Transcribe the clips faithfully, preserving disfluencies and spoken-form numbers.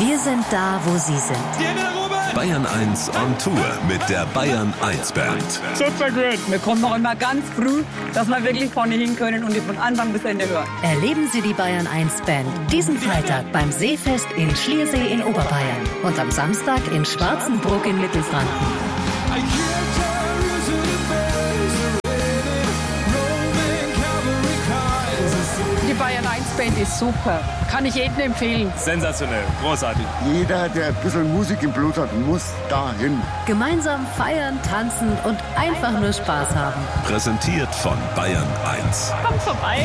Wir sind da, wo Sie sind. Bayern eins on Tour mit der Bayern eins Band. Super gut. Wir kommen noch immer ganz früh, dass wir wirklich vorne hin können und die von Anfang bis Ende hören. Erleben Sie die Bayern eins Band diesen Freitag beim Seefest in Schliersee in Oberbayern und am Samstag in Schwarzenbruck in Mittelfranken. Die Bayern eins Band ist super. Kann ich jedem empfehlen. Sensationell, großartig. Jeder, der ein bisschen Musik im Blut hat, muss dahin. Gemeinsam feiern, tanzen und einfach nur Spaß haben. Präsentiert von Bayern eins. Kommt vorbei.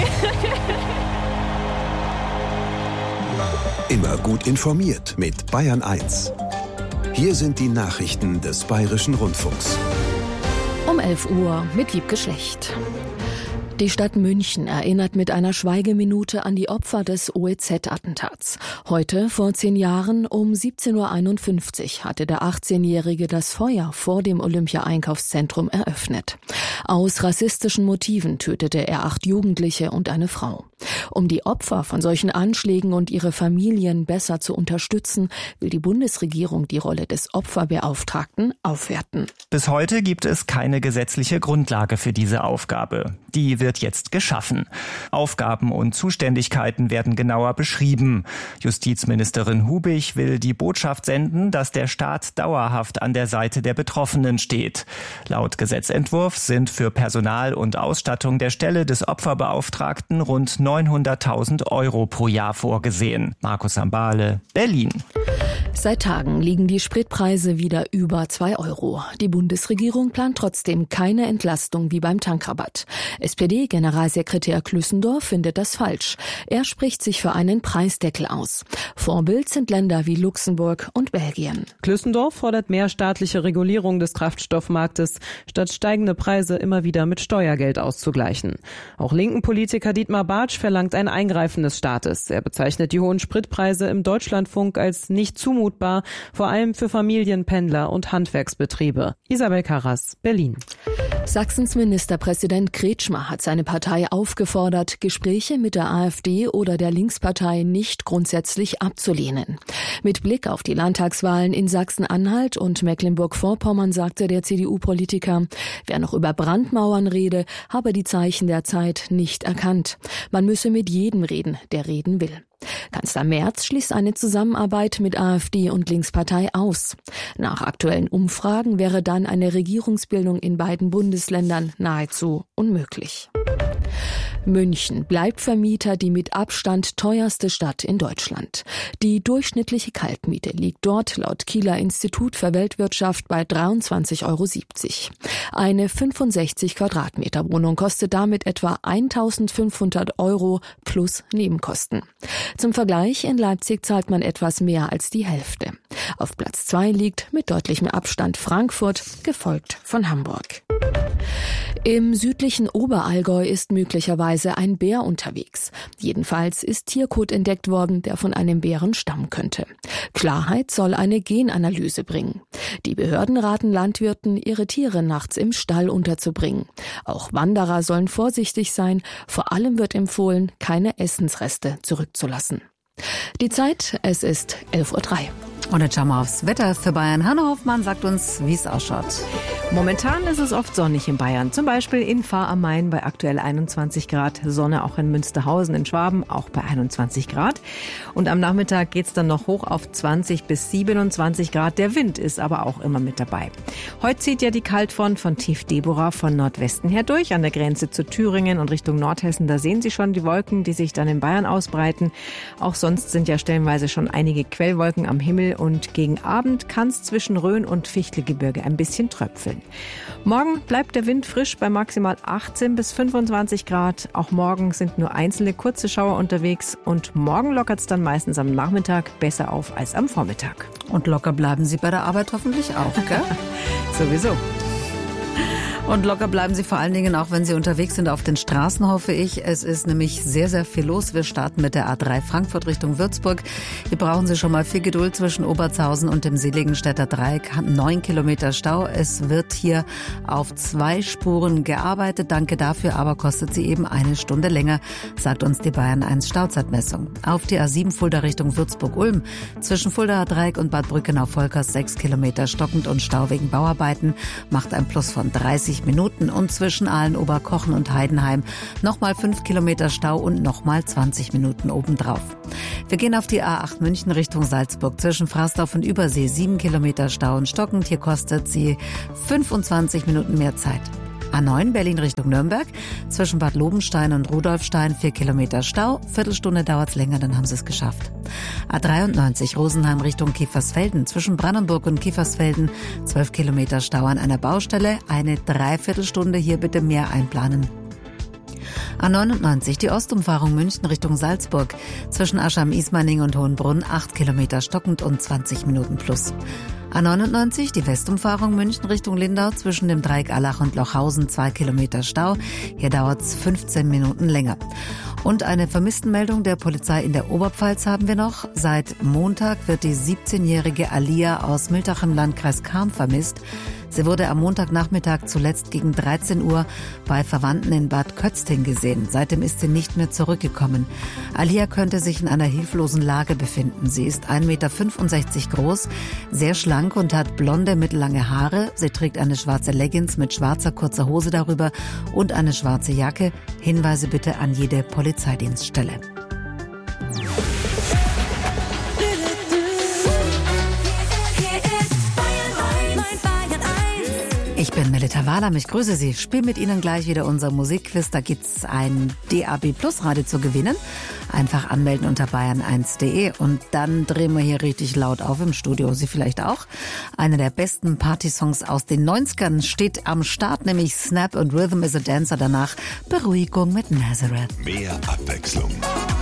Immer gut informiert mit Bayern eins. Hier sind die Nachrichten des Bayerischen Rundfunks. Um elf Uhr mit Wiebke Schlecht. Die Stadt München erinnert mit einer Schweigeminute an die Opfer des O E Z-Attentats. Heute, vor zehn Jahren, um siebzehn Uhr einundfünfzig, hatte der achtzehnjährige das Feuer vor dem Olympia-Einkaufszentrum eröffnet. Aus rassistischen Motiven tötete er acht Jugendliche und eine Frau. Um die Opfer von solchen Anschlägen und ihre Familien besser zu unterstützen, will die Bundesregierung die Rolle des Opferbeauftragten aufwerten. Bis heute gibt es keine gesetzliche Grundlage für diese Aufgabe. Die wird jetzt geschaffen. Aufgaben und Zuständigkeiten werden genauer beschrieben. Justizministerin Hubig will die Botschaft senden, dass der Staat dauerhaft an der Seite der Betroffenen steht. Laut Gesetzentwurf sind für Personal und Ausstattung der Stelle des Opferbeauftragten rund neunhunderttausend Euro pro Jahr vorgesehen. Markus Sambale, Berlin. Seit Tagen liegen die Spritpreise wieder über zwei Euro. Die Bundesregierung plant trotzdem keine Entlastung wie beim Tankrabatt. S P D-Generalsekretär Klüssendorf findet das falsch. Er spricht sich für einen Preisdeckel aus. Vorbild sind Länder wie Luxemburg und Belgien. Klüssendorf fordert mehr staatliche Regulierung des Kraftstoffmarktes, statt steigende Preise immer wieder mit Steuergeld auszugleichen. Auch linken Politiker Dietmar Bartsch verlangt ein Eingreifen des Staates. Er bezeichnet die hohen Spritpreise im Deutschlandfunk als nicht zumutbar, vor allem für Familien, Pendler und Handwerksbetriebe. Isabel Karras, Berlin. Sachsens Ministerpräsident Kretschmer hat seine Partei aufgefordert, Gespräche mit der AfD oder der Linkspartei nicht grundsätzlich abzulehnen. Mit Blick auf die Landtagswahlen in Sachsen-Anhalt und Mecklenburg-Vorpommern sagte der C D U-Politiker, wer noch über Brandmauern rede, habe die Zeichen der Zeit nicht erkannt. Man müsse mit jedem reden, der reden will. Kanzler Merz schließt eine Zusammenarbeit mit AfD und Linkspartei aus. Nach aktuellen Umfragen wäre dann eine Regierungsbildung in beiden Bundesländern nahezu unmöglich. München bleibt Vermieter die mit Abstand teuerste Stadt in Deutschland. Die durchschnittliche Kaltmiete liegt dort laut Kieler Institut für Weltwirtschaft bei dreiundzwanzig Euro siebzig. Eine fünfundsechzig Quadratmeter Wohnung kostet damit etwa eintausendfünfhundert Euro plus Nebenkosten. Zum Vergleich, in Leipzig zahlt man etwas mehr als die Hälfte. Auf Platz zwei liegt mit deutlichem Abstand Frankfurt, gefolgt von Hamburg. Im südlichen Oberallgäu ist möglicherweise ein Bär unterwegs. Jedenfalls ist Tierkot entdeckt worden, der von einem Bären stammen könnte. Klarheit soll eine Genanalyse bringen. Die Behörden raten Landwirten, ihre Tiere nachts im Stall unterzubringen. Auch Wanderer sollen vorsichtig sein. Vor allem wird empfohlen, keine Essensreste zurückzulassen. Die Zeit, es ist elf Uhr drei. Und jetzt schauen wir aufs Wetter für Bayern. Hanna Hoffmann sagt uns, wie es ausschaut. Momentan ist es oft sonnig in Bayern. Zum Beispiel in Fahr am Main bei aktuell einundzwanzig Grad. Sonne auch in Münsterhausen in Schwaben, auch bei einundzwanzig Grad. Und am Nachmittag geht's dann noch hoch auf zwanzig bis siebenundzwanzig Grad. Der Wind ist aber auch immer mit dabei. Heute zieht ja die Kaltfront von Tief Deborah von Nordwesten her durch. An der Grenze zu Thüringen und Richtung Nordhessen, da sehen Sie schon die Wolken, die sich dann in Bayern ausbreiten. Auch sonst sind ja stellenweise schon einige Quellwolken am Himmel. Und gegen Abend kann es zwischen Rhön und Fichtelgebirge ein bisschen tröpfeln. Morgen bleibt der Wind frisch bei maximal achtzehn bis fünfundzwanzig Grad. Auch morgen sind nur einzelne kurze Schauer unterwegs. Und morgen lockert es dann meistens am Nachmittag besser auf als am Vormittag. Und locker bleiben Sie bei der Arbeit hoffentlich auch, gell? Sowieso. Und locker bleiben Sie vor allen Dingen auch, wenn Sie unterwegs sind auf den Straßen, hoffe ich. Es ist nämlich sehr, sehr viel los. Wir starten mit der A drei Frankfurt Richtung Würzburg. Hier brauchen Sie schon mal viel Geduld zwischen Obertshausen und dem Seligenstädter Dreieck. Neun Kilometer Stau. Es wird hier auf zwei Spuren gearbeitet. Danke dafür, aber kostet sie eben eine Stunde länger, sagt uns die Bayern eins Stauzeitmessung. Auf die A sieben Fulda Richtung Würzburg-Ulm. Zwischen Fuldaer Dreieck und Bad Brückenau-Volkers sechs Kilometer stockend und Stau wegen Bauarbeiten. Macht ein Plus von dreißig Minuten. Und zwischen Aalen, Oberkochen und Heidenheim nochmal fünf Kilometer Stau und nochmal zwanzig Minuten obendrauf. Wir gehen auf die A acht München Richtung Salzburg. Zwischen Frasdorf und Übersee sieben Kilometer Stau und stockend. Hier kostet sie fünfundzwanzig Minuten mehr Zeit. A neun Berlin Richtung Nürnberg. Zwischen Bad Lobenstein und Rudolfstein vier Kilometer Stau. Viertelstunde dauert's länger, dann haben sie es geschafft. A dreiundneunzig Rosenheim Richtung Kiefersfelden. Zwischen Brandenburg und Kiefersfelden zwölf Kilometer Stau an einer Baustelle. Eine Dreiviertelstunde, hier bitte mehr einplanen. A neunundneunzig, die Ostumfahrung München Richtung Salzburg. Zwischen Aschheim-Ismaning und Hohenbrunn acht Kilometer stockend und zwanzig Minuten plus. A neunundneunzig, die Westumfahrung München Richtung Lindau. Zwischen dem Dreieck Allach und Lochhausen zwei Kilometer Stau. Hier dauert's fünfzehn Minuten länger. Und eine Vermisstenmeldung der Polizei in der Oberpfalz haben wir noch. Seit Montag wird die siebzehnjährige Alia aus Miltach im Landkreis Cham vermisst. Sie wurde am Montagnachmittag zuletzt gegen dreizehn Uhr bei Verwandten in Bad Kötzting gesehen. Seitdem ist sie nicht mehr zurückgekommen. Alia könnte sich in einer hilflosen Lage befinden. Sie ist ein Meter fünfundsechzig groß, sehr schlank und hat blonde, mittellange Haare. Sie trägt eine schwarze Leggings mit schwarzer kurzer Hose darüber und eine schwarze Jacke. Hinweise bitte an jede Polizeidienststelle. Ich bin Melita Wahlam, ich grüße Sie. Spiel mit Ihnen gleich wieder unser Musikquiz. Da gibt's ein D A B Plus Radio zu gewinnen. Einfach anmelden unter bayern eins punkt de und dann drehen wir hier richtig laut auf im Studio. Sie vielleicht auch. Einer der besten Partysongs aus den neunzigern steht am Start, nämlich Snap und Rhythm is a Dancer. Danach Beruhigung mit Nazareth. Mehr Abwechslung.